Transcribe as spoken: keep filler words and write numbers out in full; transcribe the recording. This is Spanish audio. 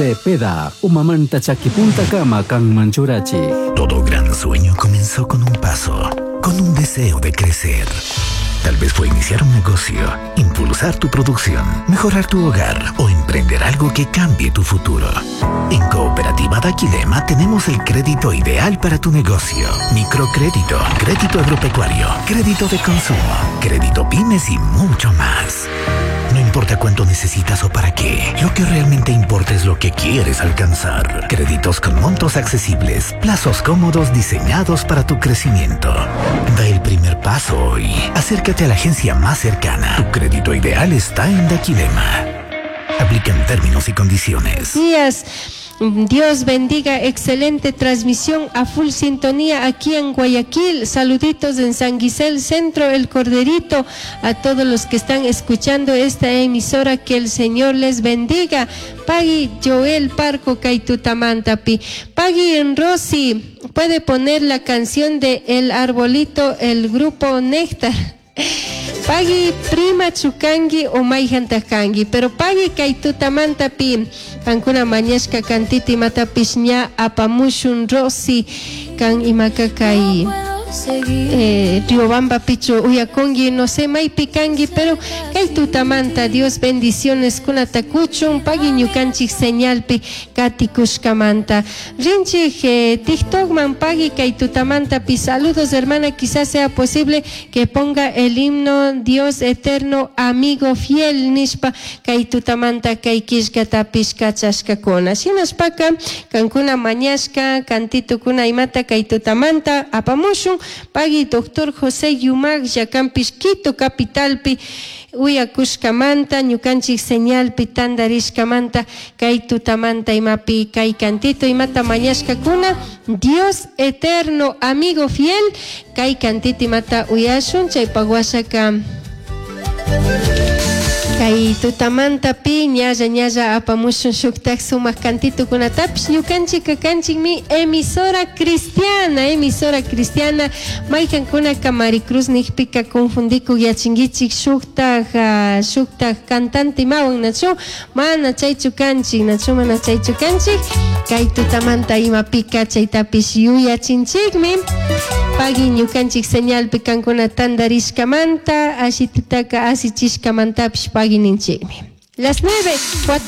Cepeda, umamanta chakipunta kama kang manchurachi. Todo gran sueño comenzó con un paso, con un deseo de crecer. Tal vez fue iniciar un negocio, impulsar tu producción, mejorar tu hogar o emprender algo que cambie tu futuro. En Cooperativa Daquilema tenemos el crédito ideal para tu negocio. Microcrédito, crédito agropecuario, crédito de consumo, crédito pymes y mucho más. No importa cuánto necesitas o para qué, lo que realmente importa es lo que quieres alcanzar. Créditos con montos accesibles, plazos cómodos diseñados para tu crecimiento. Da el primer paso hoy. Acércate a la agencia más cercana. Tu crédito ideal está en Daquilema. Aplican términos y condiciones. Días. Dios bendiga, excelente transmisión a full sintonía aquí en Guayaquil. Saluditos en San Gisel Centro, El Corderito, a todos los que están escuchando esta emisora, que el Señor les bendiga. Pagui Joel Parco Caitutamantapi. Pagui en Rossi, puede poner la canción de El Arbolito, el grupo Néctar. Pagui prima chukangi o maijantakangi, pero pagui kaitutamantapi kankuna mañashka kantiti matapishña apamushun Rossi kan imaka kai eh, Riobamba pichu uyakongi, no sé maipi kangi, pero kaitutamanta. Dios bendiciones kunatakuchun pagui ñukanchik señalpi katikushkamanta rinchik eh, TikTokman pagui kaitutamantapi. Saludos hermana, quizás sea posible que ponga el himno Dios eterno amigo fiel nishpa kaitutamanta kaikishkatapish kachashkakuna shinaspaka kankuna mañashka kantito kuna imata kaitutamanta apamushun pagui doctor José Yumak llakampish Quito capitalpi uyakushkamanta ñukanchik señalpi tandarishkamanta kaitutamanta imapi kay cantito imata mañashkakuna Dios eterno amigo fiel kay cantito imata uyashun chaypawashaka kay tutamanta pi ñalla ñalla apamushun shuktak sumak cantito kunatapish ñukanchik kakanchik mi emisora cristiana emisora cristiana maykankuna Maricruz nijpika confundiku yachingichik shuktak uh, shuktak cantante mawan nachu mana chaychu kanchik nachu mana chaychu kanchik kay tutamanta imapika chaytapish yuyachinchikmi pagui ñukanchik señalpi kankuna tandarishkamanta ashitutaka asichishkamantapish pagui ninchikmi. Las nueve, cuatro